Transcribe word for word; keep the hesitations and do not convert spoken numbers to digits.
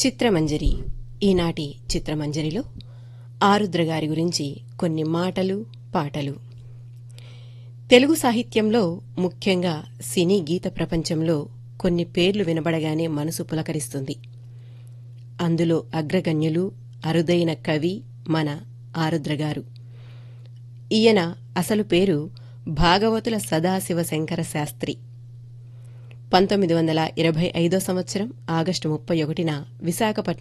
చిత్రమంజరి. ఈనాటి చిత్రమంజరిలో ఆరుద్ర గారి గురించి కొన్ని మాటలు పాటలు. తెలుగు సాహిత్యంలో, ముఖ్యంగా సినీ గీత ప్రపంచంలో కొన్ని పేర్లు వినబడగానే మనసు పులకరిస్తుంది. అందులో అగ్రగణ్యులు, అరుదైన కవి మన ఆరుద్ర గారు. ఈయన అసలు పేరు భాగవతుల సదాశివ శంకర శాస్త్రి. పంతొమ్మిది వందల ఇరవై ఐదో సంవత్సరం ఆగస్టు ముప్పై ఒకటిన విశాఖపట్నం